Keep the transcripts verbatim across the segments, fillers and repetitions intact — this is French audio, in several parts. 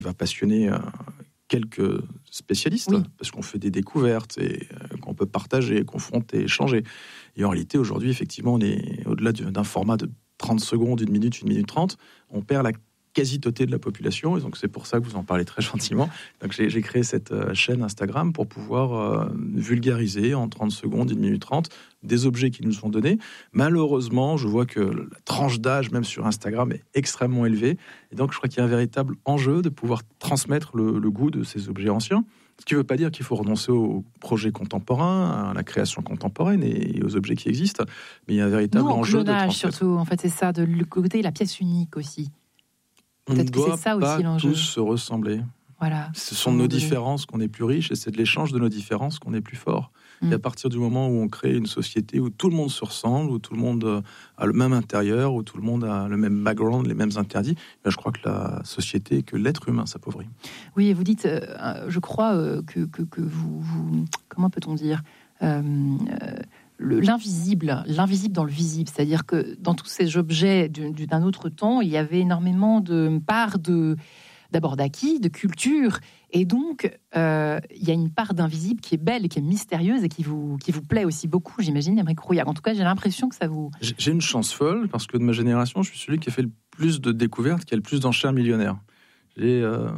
va passionner euh, quelques spécialistes, oui. parce qu'on fait des découvertes et euh, qu'on peut partager, confronter, échanger. Et en réalité, aujourd'hui, effectivement, on est au-delà d'un format de trente secondes, une minute, une minute trente, on perd la quasi-totalité de la population, et donc c'est pour ça que vous en parlez très gentiment. Donc j'ai, j'ai créé cette euh, chaîne Instagram pour pouvoir euh, vulgariser en trente secondes, une minute trente, des objets qui nous sont donnés. Malheureusement, je vois que la tranche d'âge, même sur Instagram, est extrêmement élevée, et donc je crois qu'il y a un véritable enjeu de pouvoir transmettre le, le goût de ces objets anciens. Ce qui ne veut pas dire qu'il faut renoncer aux projets contemporains, à la création contemporaine et aux objets qui existent, mais il y a un véritable Nous, enjeu de clonage, transmettre. surtout, en fait, c'est ça, de le côté la pièce unique aussi. On Peut-être ne que doit c'est ça pas aussi l'enjeu. tous se ressembler. Voilà. Ce sont de nos différences qu'on est plus riche, et c'est de l'échange de nos différences qu'on est plus fort. Mm. Et à partir du moment où on crée une société où tout le monde se ressemble, où tout le monde a le même intérieur, où tout le monde a le même background, les mêmes interdits, ben je crois que la société, que l'être humain s'appauvrit. Oui, et vous dites, euh, je crois euh, que, que, que vous, vous... Comment peut-on dire euh, euh, le, l'invisible, l'invisible dans le visible, c'est-à-dire que dans tous ces objets du, d'un autre temps, il y avait énormément de part de, d'abord d'acquis, de culture, et donc euh, il y a une part d'invisible qui est belle, et qui est mystérieuse et qui vous, qui vous plaît aussi beaucoup, j'imagine, Aymeric Rouillard. En tout cas, j'ai l'impression que ça vous... J'ai une chance folle, parce que de ma génération, je suis celui qui a fait le plus de découvertes, qui a le plus d'enchères millionnaires. J'ai euh,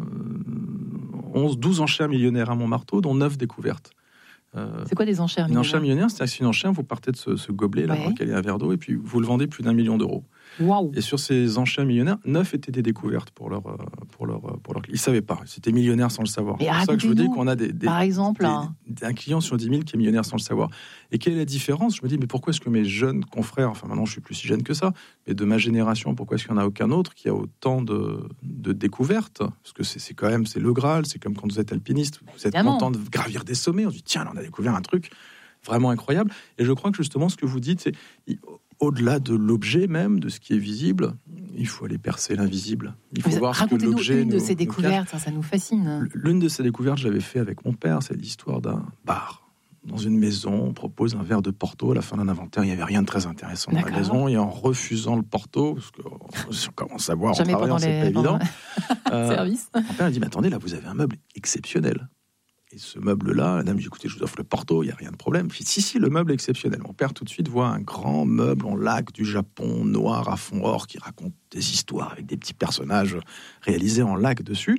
onze, douze enchères millionnaires à mon marteau, dont neuf découvertes. Euh, c'est quoi des enchères millionnaires ? Une enchère millionnaire, c'est une enchère, vous partez de ce, ce gobelet là, ouais. dans lequel il y a un verre d'eau, et puis vous le vendez plus d'un million d'euros. Wow. Et sur ces enchères millionnaires, neuf étaient des découvertes pour leur, pour leur, pour leur. Ils savaient pas, c'était millionnaire sans le savoir. Et c'est pour ça que je vous dis qu'on a des, des par exemple, des, hein. des, un client sur dix mille qui est millionnaire sans le savoir. Et quelle est la différence ? Je me dis, mais pourquoi est-ce que mes jeunes confrères, enfin maintenant je suis plus si jeune que ça, mais de ma génération, pourquoi est-ce qu'il n'y en a aucun autre qui a autant de, de découvertes ? Parce que c'est, c'est quand même, c'est le Graal, c'est comme quand vous êtes alpiniste, vous êtes Évidemment. content de gravir des sommets, on se dit, tiens, là, on a découvert un truc vraiment incroyable. Et je crois que justement, ce que vous dites, c'est au-delà de l'objet même, de ce qui est visible, il faut aller percer l'invisible. Il faut Vous voir ce que l'objet une nous, de ces découvertes, ça, ça nous fascine. L'une de ces découvertes, je l'avais fait avec mon père, c'est l'histoire d'un bar. Dans une maison, on propose un verre de Porto. À la fin d'un inventaire, il n'y avait rien de très intéressant dans D'accord. la maison. Et en refusant le Porto, parce qu'on commence à voir, Jamais en travaillant, les... c'est pas évident. euh, Service. Mon père a dit, mais attendez, là, vous avez un meuble exceptionnel. Et ce meuble-là, la dame dit, écoutez, je vous offre le Porto, il n'y a rien de problème. Je dis, si, si, le meuble est exceptionnel. Mon père, tout de suite, voit un grand meuble en laque du Japon, noir à fond or, qui raconte des histoires avec des petits personnages réalisés en laque dessus.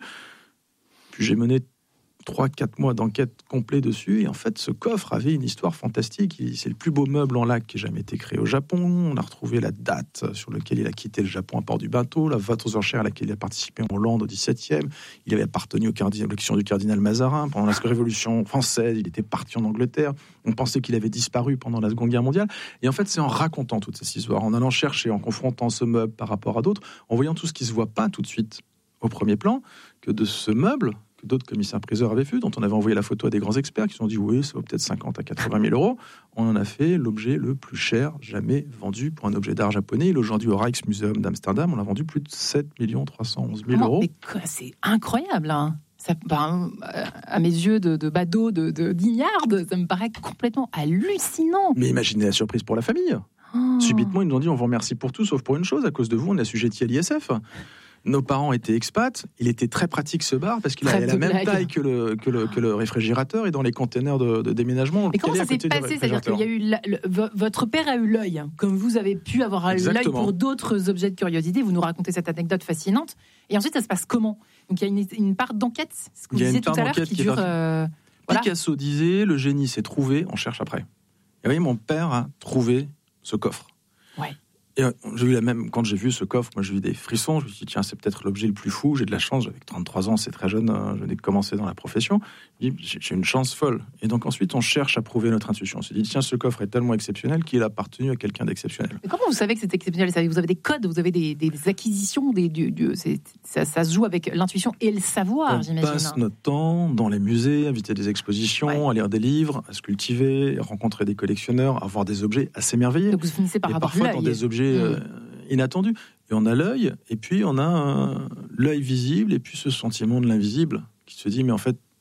Puis j'ai mené trois quatre mois d'enquête complet dessus, et en fait, ce coffre avait une histoire fantastique. C'est le plus beau meuble en laque qui ait jamais été créé au Japon. On a retrouvé la date sur laquelle il a quitté le Japon à port du bateau, la vente aux enchères à laquelle il a participé en Hollande au dix-septième. Il avait appartenu aux collections du cardinal Mazarin. Pendant la Révolution française, il était parti en Angleterre. On pensait qu'il avait disparu pendant la Seconde Guerre mondiale. Et en fait, c'est en racontant toutes ces histoires, en allant chercher, en confrontant ce meuble par rapport à d'autres, en voyant tout ce qui se voit pas tout de suite au premier plan, que de ce meuble que d'autres commissaires-priseurs avaient vu, dont on avait envoyé la photo à des grands experts qui se sont dit oui, ça vaut peut-être cinquante à quatre-vingt mille euros. On en a fait l'objet le plus cher jamais vendu pour un objet d'art japonais. Il est aujourd'hui au Rijksmuseum d'Amsterdam. On l'a vendu plus de sept millions trois cent onze mille euros. Mais quoi, c'est incroyable, hein. Ça, ben, à mes yeux de, de badaud, de, de d'ignarde, ça me paraît complètement hallucinant. Mais imaginez la surprise pour la famille. Oh. Subitement, ils nous ont dit on vous remercie pour tout, sauf pour une chose, à cause de vous, on est assujetti à l'I S F. Nos parents étaient expats, il était très pratique ce bar parce qu'il avait la même blague. taille que le, que, le, que le réfrigérateur, et dans les containers de, de déménagement. Et comment ça s'est passé ? C'est-à-dire qu'il y a eu la, le, votre père a eu l'œil, comme vous avez pu avoir Exactement. l'œil pour d'autres objets de curiosité. Vous nous racontez cette anecdote fascinante. Et ensuite, ça se passe comment ? Donc il y a une, une part d'enquête, ce que vous disiez tout à l'heure, qui, qui dure. Euh, voilà. Picasso disait le génie s'est trouvé, on cherche après. Et vous voyez, mon père a trouvé ce coffre. Ouais. Et j'ai eu la même, quand j'ai vu ce coffre, moi j'ai eu des frissons, je me suis dit tiens, c'est peut-être l'objet le plus fou, j'ai de la chance, j'avais trente-trois ans, c'est très jeune, je venais de commencer dans la profession, je me dis, j'ai une chance folle. Et donc ensuite on cherche à prouver notre intuition, on se dit tiens, ce coffre est tellement exceptionnel qu'il a appartenu à quelqu'un d'exceptionnel. Mais comment vous savez que c'est exceptionnel ? Vous avez des codes, vous avez des, des acquisitions, des, du, du, c'est, ça, ça se joue avec l'intuition et le savoir, on j'imagine. On passe notre temps dans les musées, à visiter des expositions, ouais. à lire des livres, à se cultiver, à rencontrer des collectionneurs, à voir des objets assez merveilleux. Donc vous finissez par et avoir parfois l'œil. dans des objets euh, inattendu. Et on a l'œil, et puis on a euh, l'œil visible, et puis ce sentiment de l'invisible qui se dit, mais en fait,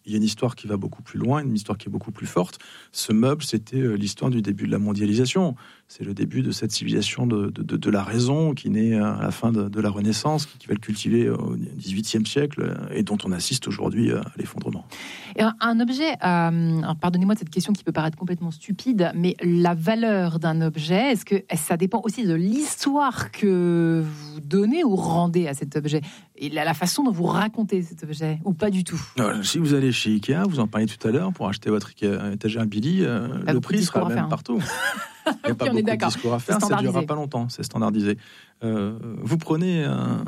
il y a une histoire qui va beaucoup plus loin, une histoire qui est beaucoup plus forte. Ce meuble, c'était l'histoire du début de la mondialisation. C'est le début de cette civilisation de, de, de, de la raison qui naît à la fin de, de la Renaissance, qui, qui va le cultiver au dix-huitième siècle et dont on assiste aujourd'hui à l'effondrement. Et un, un objet, euh, pardonnez-moi de cette question qui peut paraître complètement stupide, mais la valeur d'un objet, est-ce que ça dépend aussi de l'histoire que vous donnez ou rendez à cet objet et la, la façon dont vous racontez cet objet, ou pas du tout? Alors, si vous allez chez Ikea, vous en parliez tout à l'heure, pour acheter votre Ikea, étagère Billy, euh, le prix sera le même partout. Il n'y a pas okay, beaucoup de discours à faire, ça ne durera pas longtemps, c'est standardisé. Euh, vous prenez un,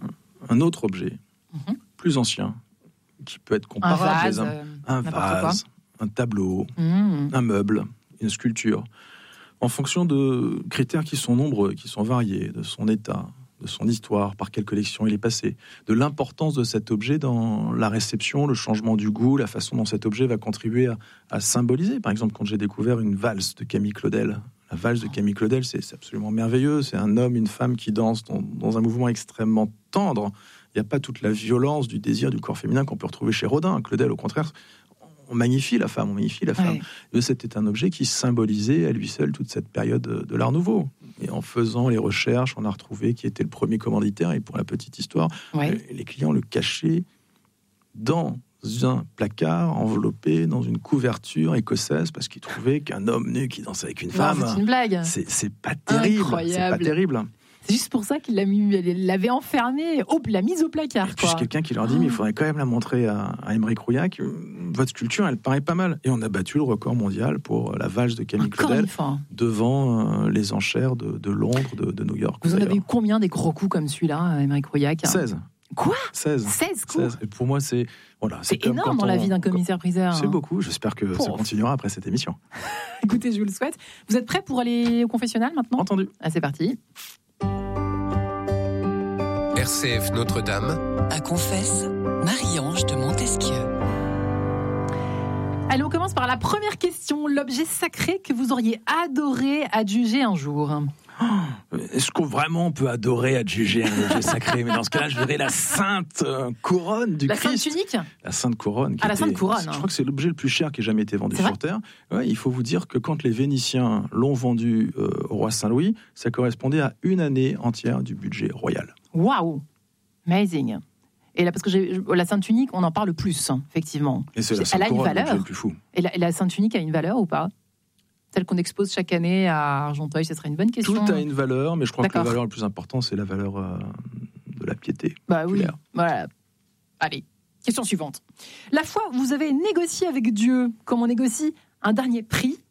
un autre objet, mm-hmm. plus ancien, qui peut être comparable. Un vase, un, euh, un, vase un tableau, mm. un meuble, une sculpture, en fonction de critères qui sont nombreux, qui sont variés, de son état, de son histoire, par quelle collection il est passé, de l'importance de cet objet dans la réception, le changement du goût, la façon dont cet objet va contribuer à, à symboliser. Par exemple, quand j'ai découvert une valse de Camille Claudel, la valse de Camille Claudel, c'est, c'est absolument merveilleux. C'est un homme, une femme qui dansent dans, dans un mouvement extrêmement tendre. Il n'y a pas toute la violence du désir du corps féminin qu'on peut retrouver chez Rodin. Claudel, au contraire, on magnifie la femme, on magnifie la femme. Ouais. C'était un objet qui symbolisait à lui seul toute cette période de l'Art Nouveau. Et en faisant les recherches, on a retrouvé qui était le premier commanditaire. Et pour la petite histoire, ouais. les clients le cachaient dans un placard enveloppé dans une couverture écossaise parce qu'ils trouvaient qu'un homme nu qui danse avec une femme, non, c'est une blague. C'est, c'est pas terrible. Incroyable. C'est pas terrible. C'est juste pour ça qu'il l'a mis, l'avait enfermé, au, l'a mise au placard. Et puis quoi. Quelqu'un qui leur dit, mais il faudrait quand même la montrer à, à Aymeric Rouillac. Votre sculpture, elle paraît pas mal. Et on a battu le record mondial pour la valse de Camille Encore Claudel devant euh, les enchères de, de Londres, de, de New York. Vous en avez eu combien des gros coups comme celui-là, Aymeric Rouillac? seize. Quoi? seize. seize coups. seize. Et pour moi, c'est voilà, c'est, c'est énorme dans on... la vie d'un commissaire-priseur. C'est beaucoup. J'espère que Pouf. ça continuera après cette émission. Écoutez, je vous le souhaite. Vous êtes prêts pour aller au confessionnal maintenant? Entendu. Ah, c'est parti. R C F Notre-Dame. À Confesse, Marie-Ange de Montesquieu. Allez, on commence par la première question. L'objet sacré que vous auriez adoré adjuger un jour. Oh, est-ce qu'on vraiment on peut adorer adjuger un objet sacré? Mais dans ce cas-là, je verrais la sainte couronne du la Christ. La sainte tunique? La sainte couronne. Qui ah, la était, sainte couronne. Je crois que c'est l'objet le plus cher qui ait jamais été vendu c'est sur vrai Terre. Ouais, il faut vous dire que quand les Vénitiens l'ont vendu euh, au roi Saint-Louis, ça correspondait à une année entière du budget royal. Waouh, amazing. Et là, parce que j'ai, la sainte tunique, on en parle plus, hein, effectivement. Et c'est la sainte Elle a couronne, une valeur. Le plus fou. Et la, et la sainte tunique a une valeur ou pas? Celle qu'on expose chaque année à Argenteuil, ce serait une bonne question. Tout a une valeur, mais je crois D'accord. que la valeur la plus importante, c'est la valeur euh, de la piété. Bah oui, voilà. Allez, question suivante. La fois où vous avez négocié avec Dieu, comme on négocie un dernier prix,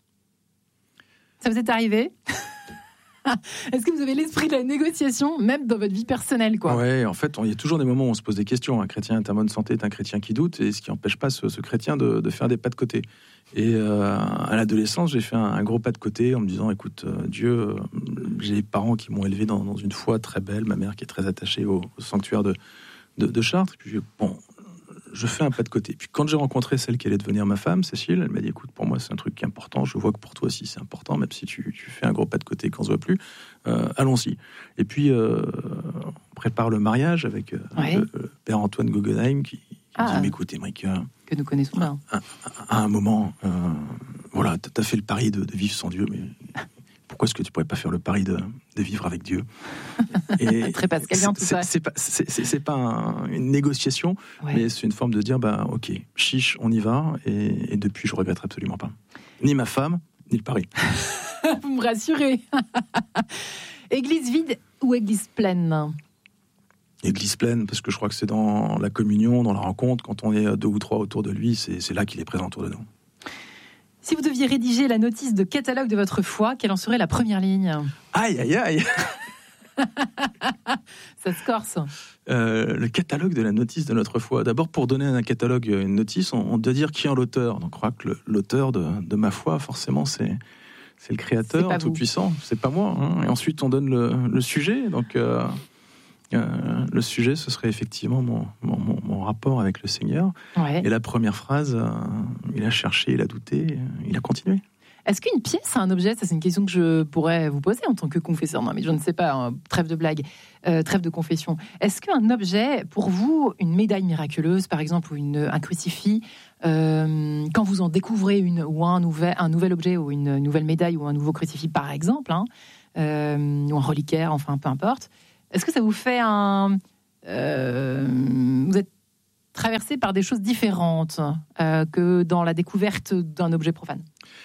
ça vous est arrivé? Est-ce que vous avez l'esprit de la négociation, même dans votre vie personnelle, quoi? Ouais, en fait, il y a toujours des moments où on se pose des questions. Un chrétien est en bonne santé, est un chrétien qui doute, et ce qui n'empêche pas ce, ce chrétien de, de faire des pas de côté. Et euh, à l'adolescence, j'ai fait un, un gros pas de côté en me disant, écoute, euh, Dieu, euh, j'ai des parents qui m'ont élevé dans, dans une foi très belle, ma mère qui est très attachée au, au sanctuaire de, de, de Chartres. Et puis, bon, je fais un pas de côté. Puis quand j'ai rencontré celle qui allait devenir ma femme, Cécile, elle m'a dit, écoute, pour moi c'est un truc qui est important, je vois que pour toi aussi c'est important, même si tu, tu fais un gros pas de côté qu'on se voit plus, euh, allons-y. Et puis euh, on prépare le mariage avec euh, ouais. le, le père Antoine Guggenheim qui, qui ah, dit, mais écoute, Aymeric, euh, que nous connaissons bien. À, à, à un moment, euh, voilà, t'as fait le pari de, de vivre sans Dieu, mais pourquoi est-ce que tu pourrais pas faire le pari de, de vivre avec Dieu? Et très pascalien tout c'est, ça. C'est pas, c'est, c'est, c'est pas un, une négociation, ouais. mais c'est une forme de dire, bah, ok, chiche, on y va. Et, et depuis, je regrette absolument pas. Ni ma femme, ni le pari. Vous me rassurez. Église vide ou église pleine? Église pleine, parce que je crois que c'est dans la communion, dans la rencontre, quand on est deux ou trois autour de lui, c'est, c'est là qu'il est présent autour de nous. Si vous deviez rédiger la notice de catalogue de votre foi, quelle en serait la première ligne? Aïe, aïe, aïe. Ça se corse. Euh, le catalogue de la notice de notre foi. D'abord, pour donner un catalogue, une notice, on, on doit dire qui est l'auteur. Donc, je crois que le, l'auteur de, de ma foi, forcément, c'est, c'est le Créateur tout-puissant. C'est pas moi. Hein. Et ensuite, on donne le, le sujet. Donc, euh, euh, le sujet, ce serait effectivement mon, mon, mon, mon rapport avec le Seigneur. Ouais. Et la première phrase, euh, il a cherché, il a douté, il a continué. Est-ce qu'une pièce a un objet? Ça, c'est une question que je pourrais vous poser en tant que confesseur. Non, mais je ne sais pas, hein, trêve de blague, euh, trêve de confession. Est-ce qu'un objet, pour vous, une médaille miraculeuse, par exemple, ou une, un crucifix, euh, quand vous en découvrez une, ou un nouvel, un nouvel objet, ou une nouvelle médaille, ou un nouveau crucifix, par exemple, hein, euh, ou un reliquaire, enfin, peu importe, est-ce que ça vous fait un... Euh, vous êtes traversé par des choses différentes euh, que dans la découverte d'un objet profane?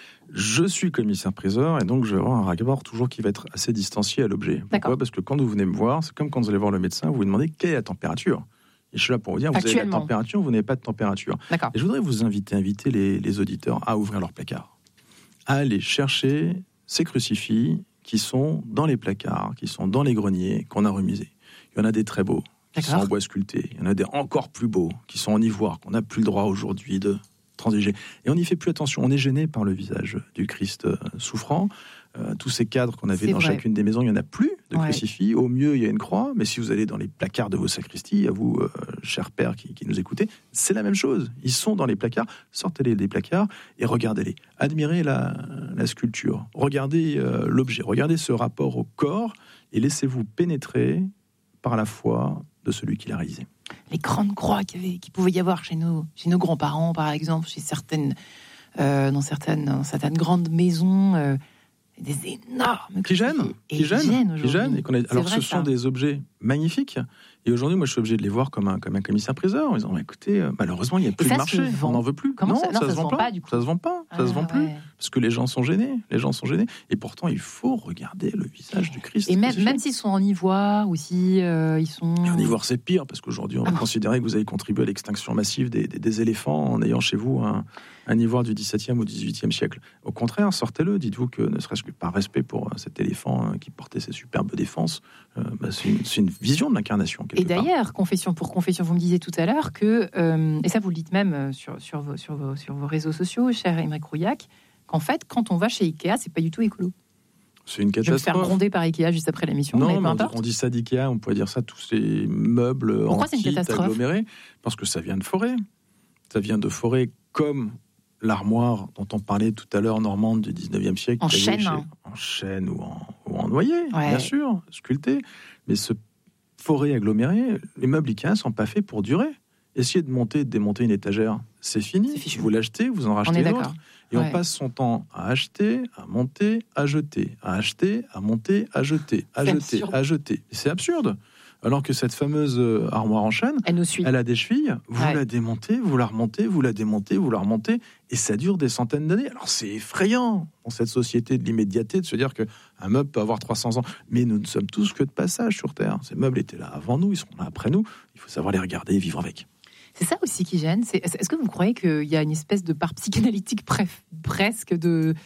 Je suis commissaire-priseur et donc je vais avoir un rapport toujours qui va être assez distancié à l'objet. Pourquoi ? D'accord. Parce que quand vous venez me voir, c'est comme quand vous allez voir le médecin, vous vous demandez quelle est la température. Et je suis là pour vous dire, vous avez la température, vous n'avez pas de température. D'accord. Et je voudrais vous inviter, inviter les, les auditeurs à ouvrir leur placard, à aller chercher ces crucifix qui sont dans les placards, qui sont dans les greniers, qu'on a remisés. Il y en a des très beaux, qui D'accord. sont en bois sculpté. Il y en a des encore plus beaux, qui sont en ivoire, qu'on n'a plus le droit aujourd'hui de transiger. Et on n'y fait plus attention. On est gêné par le visage du Christ euh, souffrant. Euh, tous ces cadres qu'on avait C'est dans vrai. chacune des maisons, il n'y en a plus de Ouais. crucifix. Au mieux, il y a une croix. Mais si vous allez dans les placards de vos sacristies, à vous, euh, chers pères qui, qui nous écoutez, c'est la même chose. Ils sont dans les placards. Sortez-les des placards et regardez-les. Admirez la, la sculpture. Regardez euh, l'objet. Regardez ce rapport au corps et laissez-vous pénétrer par la foi de celui qui l'a réalisé. Les grandes croix qu'il y avait, qu'il pouvait y avoir chez nos, chez nos grands-parents, par exemple, chez certaines, euh, dans certaines, dans certaines grandes maisons, euh, des énormes Qui gênent, et qui gênent, qui gênent. aujourd'hui. Et qu'on a- C'est alors vrai, ce ça. sont des objets magnifiques. Et aujourd'hui, moi, je suis obligé de les voir comme un, comme un commissaire-priseur, en disant, bah, écoutez, euh, malheureusement, il n'y a plus ça de se marché, vend. on n'en veut plus. Comment non, ça- non, ça se vend pas, du coup. Ça se vend pas, ça Ah, se vend plus. ouais. Parce que les gens sont gênés, les gens sont gênés. Et pourtant, il faut regarder le visage du Christ. Et même, crucifié. même s'ils sont en ivoire ou si euh, ils sont. Et en ivoire, c'est pire, parce qu'aujourd'hui, on va Ah. considérer que vous avez contribué à l'extinction massive des, des- des éléphants en ayant chez vous un, un ivoire du dix-septième ou dix-huitième siècle. Au contraire, sortez-le, dites-vous que, ne serait-ce que par respect pour euh, cet éléphant euh, qui portait ses superbes défenses, euh, bah, c'est, une, c'est une vision de l'incarnation. quelque Et part. d'ailleurs, confession pour confession, vous me disiez tout à l'heure que, euh, et ça vous le dites même euh, sur, sur, vos, sur, vos, sur vos réseaux sociaux, cher Aymeric Rouillac, qu'en fait, quand on va chez Ikea, c'est pas du tout écolo. C'est une Je vais me faire catastrophe. gronder par Ikea juste après l'émission, mais Non, peu mais on, dit, importe. on dit ça d'Ikea, on pourrait dire ça tous ces meubles Pourquoi en c'est une kit catastrophe agglomérés, parce que ça vient de forêt. Ça vient de forêt comme l'armoire dont on parlait tout à l'heure, normande du dix-neuvième siècle. En taillée chêne, chez- hein. En chêne ou en, ou en noyer, Ouais. bien sûr, sculpté. Mais ce forêt agglomérée, les meubles Ikea ne sont pas faits pour durer. Essayez de monter et de démonter une étagère, c'est fini. C'est fichu. Vous l'achetez, vous en On rachetez est une d'accord. autre. Et Ouais. on passe son temps à acheter, à monter, à jeter, à acheter, à monter, à jeter, à C'est jeter, absurde. à jeter. Et c'est absurde. Alors que cette fameuse euh, armoire en chêne, Elle nous suit. elle a des chevilles, vous Ouais. la démontez, vous la remontez, vous la démontez, vous la remontez, et ça dure des centaines d'années. Alors c'est effrayant dans cette société de l'immédiateté de se dire qu'un meuble peut avoir trois cents ans. Mais nous ne sommes tous que de passage sur Terre. Ces meubles étaient là avant nous, ils seront là après nous. Il faut savoir les regarder et vivre avec. C'est ça aussi qui gêne. C'est, est-ce que vous croyez qu'il y a une espèce de part psychanalytique bref, presque de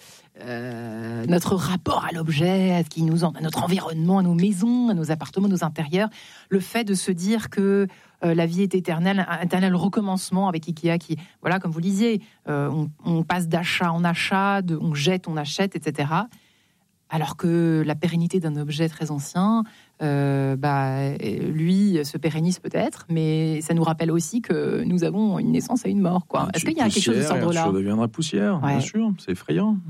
euh, notre rapport à l'objet, à ce qui nous en, à notre environnement, à nos maisons, à nos appartements, à nos intérieurs, le fait de se dire que euh, la vie est éternelle, un éternel recommencement avec Ikea qui, voilà, comme vous le disiez, euh, on, on passe d'achat en achat, de, on jette, on achète, et cetera. Alors que la pérennité d'un objet très ancien, euh, bah, lui, se pérennise peut-être, mais ça nous rappelle aussi que nous avons une naissance et une mort. Quoi. Est-ce qu'il y a quelque chose de cet ordre-là ? Ça deviendra poussière, Ouais. bien sûr, c'est effrayant.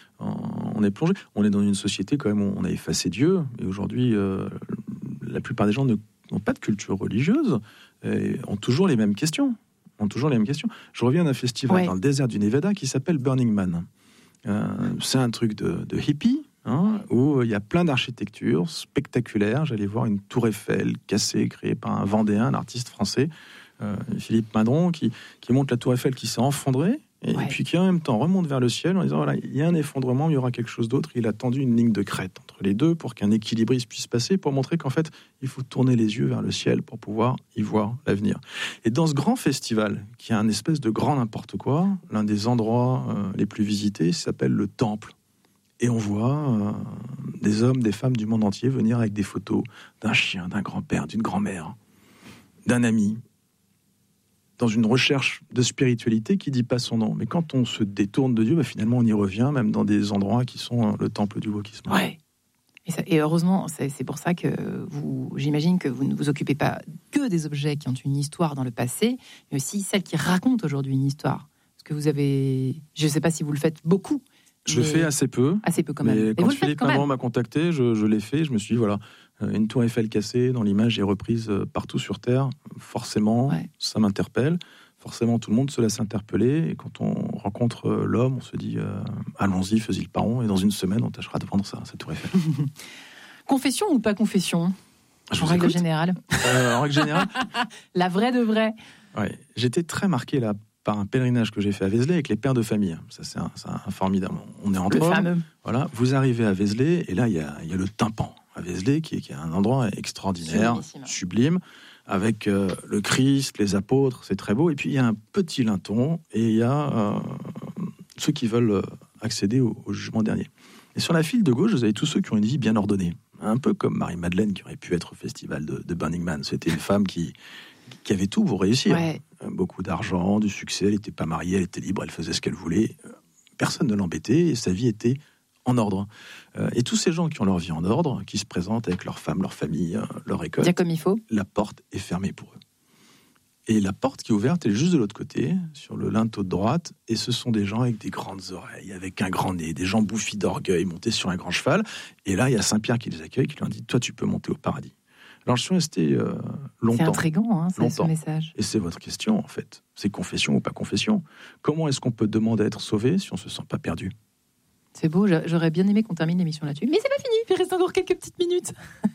On est plongé. On est dans une société quand même où on a effacé Dieu. Et aujourd'hui, euh, la plupart des gens ne- n'ont pas de culture religieuse et ont toujours les mêmes questions. Ont toujours les mêmes questions. Je reviens d'un festival Ouais. dans le désert du Nevada qui s'appelle Burning Man. Euh, c'est un truc de, de hippie. Hein, où il y a plein d'architectures spectaculaires. J'allais voir une tour Eiffel cassée, créée par un Vendéen, un artiste français, euh, Philippe Madron, qui, qui monte la tour Eiffel qui s'est effondrée, et, Ouais. et puis qui en même temps remonte vers le ciel en disant, voilà, il y a un effondrement, il y aura quelque chose d'autre. Il a tendu une ligne de crête entre les deux pour qu'un équilibriste puisse passer, pour montrer qu'en fait, il faut tourner les yeux vers le ciel pour pouvoir y voir l'avenir. Et dans ce grand festival, qui a un espèce de grand n'importe quoi, l'un des endroits euh, les plus visités s'appelle le Temple. Et on voit euh, des hommes, des femmes du monde entier venir avec des photos d'un chien, d'un grand-père, d'une grand-mère, d'un ami, dans une recherche de spiritualité qui dit pas son nom. Mais quand on se détourne de Dieu, bah finalement on y revient, même dans des endroits qui sont euh, le temple du wokisme. Ouais. Et, ça- et heureusement, c'est, c'est pour ça que vous, j'imagine que vous ne vous occupez pas que des objets qui ont une histoire dans le passé, mais aussi celles qui racontent aujourd'hui une histoire. Parce que vous avez, je ne sais pas si vous le faites beaucoup, Je le fais assez peu. Assez peu quand même. Mais Et quand vous le faites Philippe quand même. Maman m'a contacté, je, je l'ai fait. Je me suis dit, voilà, une tour Eiffel cassée dans l'image est reprise partout sur Terre. Forcément, Ouais. ça m'interpelle. Forcément, tout le monde se laisse interpeller. Et quand on rencontre l'homme, on se dit, euh, allons-y, faisons le paron. Et dans une semaine, on tâchera de vendre ça, cette tour Eiffel. Confession ou pas confession? Je En vous règle écoute. générale. Euh, en règle générale, La vraie de vraie. ouais, j'étais très marqué là par un pèlerinage que j'ai fait à Vézelay avec les pères de famille. Ça, c'est un, c'est un formidable. On est entre Le hommes. fameux. Voilà, vous arrivez à Vézelay et là, il y a, il y a le tympan à Vézelay qui est, qui est un endroit extraordinaire, Sublimissime. sublime, avec euh, le Christ, les apôtres, c'est très beau. Et puis, il y a un petit linton et il y a euh, ceux qui veulent euh, accéder au, au jugement dernier. Et sur la file de gauche, vous avez tous ceux qui ont une vie bien ordonnée. Un peu comme Marie-Madeleine qui aurait pu être au festival de, de Burning Man. C'était une femme qui, qui avait tout pour réussir. Ouais. Euh, Beaucoup d'argent, du succès, elle n'était pas mariée, elle était libre, elle faisait ce qu'elle voulait. Euh, Personne ne l'embêtait et sa vie était en ordre. Euh, et tous ces gens qui ont leur vie en ordre, qui se présentent avec leur femme, leur famille, euh, leur école, Bien comme il faut. la porte est fermée pour eux. Et la porte qui est ouverte, elle est juste de l'autre côté, sur le linteau de droite, et ce sont des gens avec des grandes oreilles, avec un grand nez, des gens bouffis d'orgueil, montés sur un grand cheval. Et là, il y a Saint-Pierre qui les accueille, qui leur dit « Toi, tu peux monter au paradis ». Alors, je suis resté euh, C'est longtemps. intriguant, hein, c'est ce Longtemps. message. Et c'est votre question, en fait. C'est confession ou pas confession. Comment est-ce qu'on peut demander à être sauvé si on ne se sent pas perdu ? C'est beau, j'a- j'aurais bien aimé qu'on termine l'émission là-dessus. Mais c'est pas fini, il reste encore quelques petites minutes.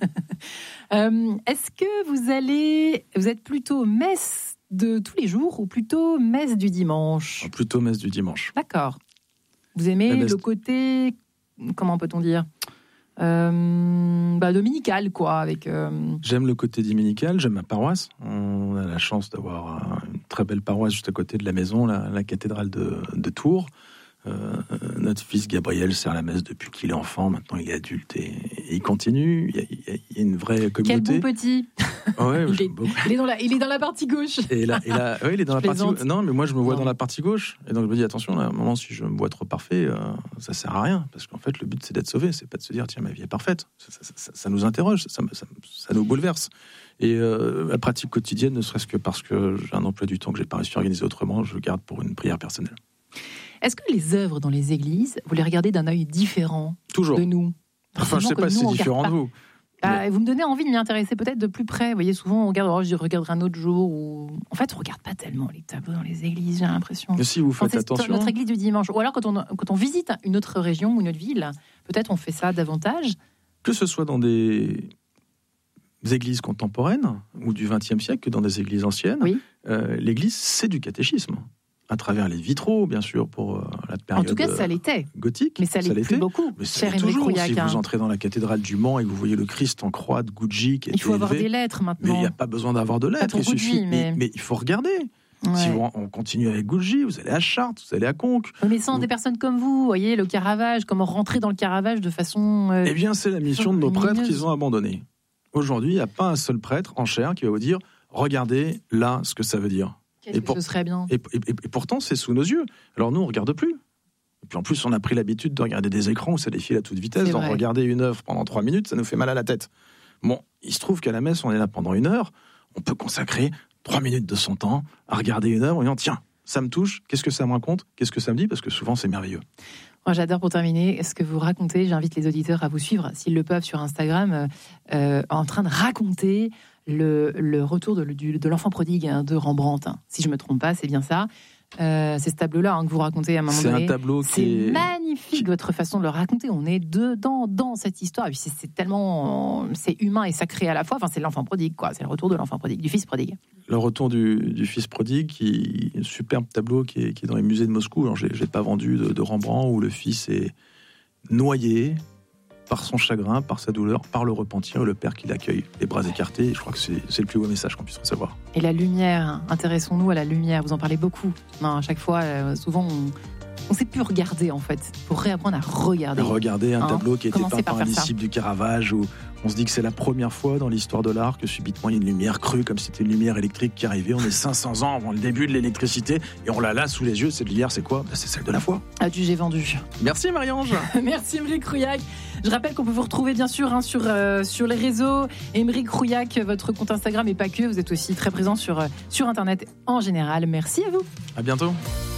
Euh, est-ce que vous allez... Vous êtes plutôt messe de tous les jours ou plutôt messe du dimanche? Plutôt messe du dimanche. D'accord. Vous aimez La messe- le côté... Comment peut-on dire euh, bah, dominical, quoi, avec... euh, J'aime le côté dominical, j'aime ma paroisse. On a la chance d'avoir une très belle paroisse juste à côté de la maison, la, la cathédrale de, de Tours. Euh, notre fils Gabriel sert la messe depuis qu'il est enfant, maintenant il est adulte et, et il continue. Il y, a, il y a- il y a une vraie Quel communauté. beau petit. Ouais, il, j'aime est, beaucoup. il, est dans la, il est dans la partie gauche. Et là, et là, ouais, il est dans Je la partie. plaisante. Non, mais moi je me vois Non. dans la partie gauche. Et donc je me dis attention, là, à un moment, si je me vois trop parfait, euh, ça sert à rien. Parce qu'en fait, le but c'est d'être sauvé, c'est pas de se dire tiens, ma vie est parfaite. Ça, ça- ça- ça nous interroge, ça, ça- ça nous bouleverse. Et euh, la pratique quotidienne, ne serait-ce que parce que j'ai un emploi du temps que j'ai pas réussi à organiser autrement, je le garde pour une prière personnelle. Est-ce que les œuvres dans les églises, vous les regardez d'un œil différent Toujours. de nous? Enfin, je Forcément sais que pas si nous, c'est on regarde différent pas. de vous. Ah, vous me donnez envie de m'y intéresser peut-être de plus près. Vous voyez, souvent on regarde, oh, je regarderai un autre jour. Ou... En fait, on regarde pas tellement les tableaux dans les églises, j'ai l'impression. Mais si vous Enfin, faites c'est attention. notre église du dimanche. Ou alors quand on, quand on visite une autre région ou une autre ville, peut-être on fait ça davantage. Que ce soit dans des églises contemporaines ou du vingtième siècle que dans des églises anciennes, Oui. euh, l'église, c'est du catéchisme. À travers les vitraux, bien sûr, pour euh, la période En tout cas, ça euh, l'était. gothique. Mais ça l'est plus l'était. beaucoup, Mais ça cher l'est Émeric toujours. Rouillac. Si hein. vous entrez dans la cathédrale du Mans et que vous voyez le Christ en croix de Gucci qui est Il faut avoir élevé, des lettres mais maintenant. il n'y a pas besoin d'avoir de lettres. pour Il suffit. Gucci, mais- mais... mais il faut regarder. Ouais. Si vous, on continue avec Gucci, vous allez à Chartres, vous allez à Conques. Oui, mais sans Vous- des personnes comme vous, vous voyez, le Caravage, comment rentrer dans le Caravage de façon... euh, Eh bien, c'est la mission de nos lumineuse. prêtres qu'ils ont abandonnée. Aujourd'hui, il n'y a pas un seul prêtre en chair qui va vous dire regardez là ce que ça veut dire. Qu'est-ce Et que pour- ce serait bien. Et, et- et pourtant, c'est sous nos yeux. Alors nous, on ne regarde plus. Et puis en plus, on a pris l'habitude de regarder des écrans où ça défile à toute vitesse. C'est Donc vrai. regarder une œuvre pendant trois minutes, ça nous fait mal à la tête. Bon, il se trouve qu'à la messe, on est là pendant une heure. On peut consacrer trois minutes de son temps à regarder une œuvre en disant tiens, ça me touche, qu'est-ce que ça me raconte, qu'est-ce que ça me dit, parce que souvent c'est merveilleux. Moi, j'adore pour terminer ce que vous racontez. J'invite les auditeurs à vous suivre, s'ils le peuvent, sur Instagram, euh, euh, en train de raconter le, le retour de, du- de l'enfant prodigue hein, de Rembrandt. hein. Si je me trompe pas, c'est bien ça. Euh, c'est ce tableau-là hein, que vous racontez à un moment C'est donné. un tableau C'est qui est... magnifique votre façon de le raconter. On est dedans, dans cette histoire. Et puis c'est, c'est tellement, c'est humain et sacré à la fois. Enfin, c'est l'enfant prodigue, quoi. C'est le retour de l'enfant prodigue, du fils prodigue. Le retour du, du fils prodigue, qui un superbe tableau qui est, qui est dans les musées de Moscou. Alors, j'ai, j'ai pas vendu de, de Rembrandt, où le fils est noyé par son chagrin, par sa douleur, par le repentir, et le père qui l'accueille, les bras écartés. Et je crois que c'est, c'est le plus beau message qu'on puisse recevoir. Et la lumière, intéressons-nous à la lumière. Vous en parlez beaucoup. Non, à chaque fois, euh, souvent, on ne sait plus regarder, en fait. Pour réapprendre à regarder. Regardez un Hein, tableau qui a été commencez peint par par un faire ça. disciple du Caravage, où on se dit que c'est la première fois dans l'histoire de l'art que subitement il y a une lumière crue, comme si c'était une lumière électrique qui arrivait. On est cinq cents ans avant le début de l'électricité, et on l'a là sous les yeux. Cette lumière, c'est quoi ? Ben, c'est celle de la foi. Adieu, j'ai vendu. Merci Marie-Ange. Merci Émeric Rouillac. Je rappelle qu'on peut vous retrouver bien sûr hein, sur, euh, sur les réseaux. Émeric Rouillac, votre compte Instagram et pas que. Vous êtes aussi très présent sur, euh, sur Internet en général. Merci à vous. À bientôt.